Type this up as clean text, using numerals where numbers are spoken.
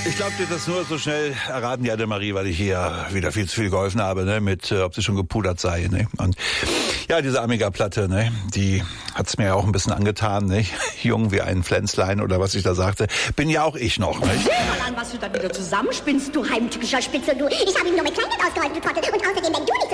Ich glaube dir das nur so schnell erraten, die Annemarie, weil ich hier wieder viel zu viel geholfen habe, ne, mit ob sie schon gepudert sei, ne? Und ja, diese Amiga-Platte, ne, die hat's mir ja auch ein bisschen angetan, ne? Jung wie ein Pflänzlein oder was ich da sagte, bin ja auch ich noch, ne? Mal an, was du da wieder zusammenspinnst, du heimtückischer Spitzel, du. Ich habe ihm nur mit Kleingeld ausgeholfen, du Trottel. Und außerdem, wenn du nicht